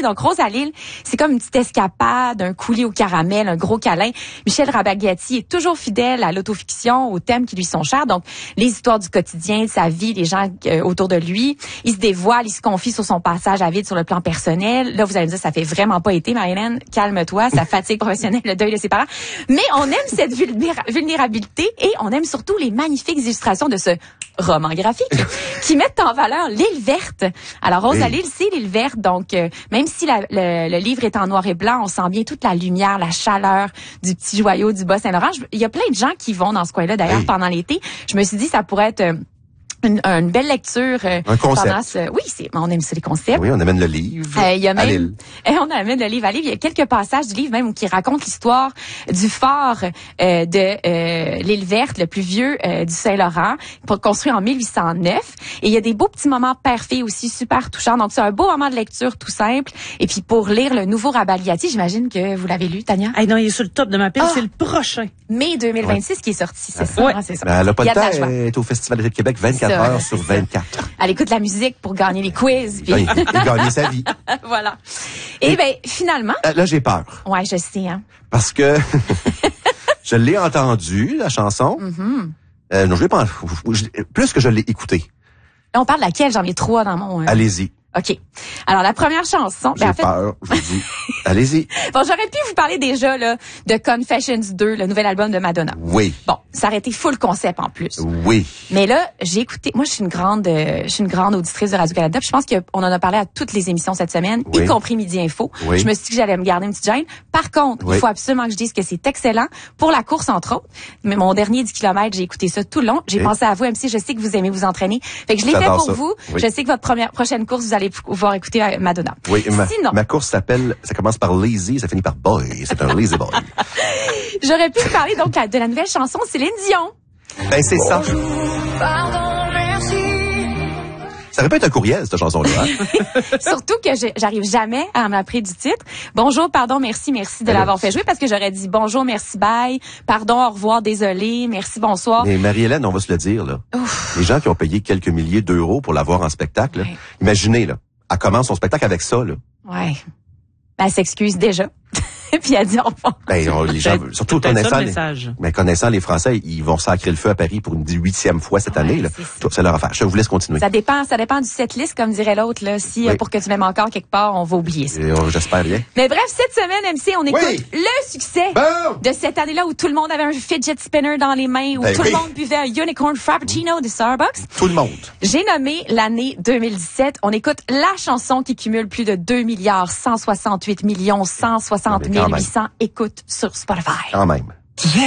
Donc, Rosalille, c'est comme une petite escapade, un coulis au caramel, un gros câlin. Michel Rabagatti est toujours fidèle à l'autofiction, aux thèmes qui lui sont chers. Donc, les histoires du quotidien, de sa vie, les gens autour de lui. Il se dévoile, il se confie sur son passage à vide sur le plan personnel. Là, vous allez me dire, ça fait vraiment pas été, Marie-Hélène. Calme-toi, sa fatigue professionnelle, le deuil de ses parents. Mais on aime cette vulnérabilité et on aime surtout les magnifiques illustrations de ce roman graphique qui mettent en valeur l'île verte. Alors, Rosalille, c'est l'île verte. Donc, même si le livre est en noir et blanc, on sent bien toute la lumière, la chaleur du petit joyau du Bas-Saint-Laurent. Il y a plein de gens qui vont dans ce coin-là, d'ailleurs, pendant l'été. Je me suis dit, ça pourrait être une belle lecture. Un concept. Oui, on aime ça, les concepts. Oui, on amène le livre il y a même, à l'île. On amène le livre à l'île. Il y a quelques passages du livre même qui racontent l'histoire du fort de l'île verte, le plus vieux du Saint-Laurent, construit en 1809. Et il y a des beaux petits moments père-fille aussi super touchants. Donc, c'est un beau moment de lecture tout simple. Et puis, pour lire le nouveau Rabagatti, j'imagine que vous l'avez lu, Tania? Hey, non, il est sur le top de ma pile. C'est le prochain. Mai 2026 qui est sorti, c'est ça? Ouais. Hein, c'est ça. Ben, elle a pas le temps, elle est au Festival de Québec 24 heures sur 24. Elle écoute la musique pour gagner les quiz. Puis... Il gagner sa vie. Voilà. Et ben finalement... Là, j'ai peur. Ouais, je sais, hein. Parce que je l'ai entendu, la chanson. Non, je l'ai pas... Plus que je l'ai écouté. Là, on parle de laquelle? J'en ai 3 dans mon... Allez-y. OK. Alors, la première chanson... J'ai peur, je vous dis. Allez-y. Bon, j'aurais pu vous parler déjà là de Confessions 2, le nouvel album de Madonna. Oui. Bon, ça aurait été full concept en plus. Oui. Mais là, j'ai écouté... Moi, je suis une grande auditrice de Radio-Canada. Puis je pense qu'on en a parlé à toutes les émissions cette semaine, y compris Midi Info. Oui. Je me suis dit que j'allais me garder une petite gêne. Par contre, il faut absolument que je dise que c'est excellent pour la course, entre autres. Mais mon dernier 10 km, j'ai écouté ça tout le long. J'ai pensé à vous, MC. Je sais que vous aimez vous entraîner. Fait que je l'ai fait pour vous. Oui. Je sais que votre prochaine course, vous allez pouvoir écouter Madonna. Oui, ma course ça commence par Lazy, ça finit par Boy. C'est un Lazy Boy. J'aurais pu vous parler donc de la nouvelle chanson Céline Dion. Ben, c'est ça. Ça aurait pu être un courriel, cette chanson-là. Hein? Surtout que j'arrive jamais à m'appeler du titre. Bonjour, pardon, merci de l'avoir fait jouer parce que j'aurais dit bonjour, merci, bye, pardon, au revoir, désolé, merci, bonsoir. Mais Marie-Hélène, on va se le dire, là. Les gens qui ont payé quelques milliers d'euros pour la voir en spectacle, là, imaginez, là, elle commence son spectacle avec ça, là. Ouais. Elle s'excuse déjà. Puis elle dit au revoir. Ben, les gens, surtout connaissant les Français, ils vont sacrer le feu à Paris pour une 8e fois cette année, là. C'est leur affaire. Je vous laisse continuer. Ça dépend du setlist, comme dirait l'autre, là. Si, pour que tu m'aimes encore quelque part, on va oublier ça. J'espère bien. Mais bref, cette semaine, MC, on écoute le succès de cette année-là où tout le monde avait un fidget spinner dans les mains, où tout le monde buvait un unicorn frappuccino de Starbucks. Tout le monde. J'ai nommé l'année 2017. On écoute la chanson qui cumule plus de 2 168 160 800 écoutes sur Spotify. Quand même.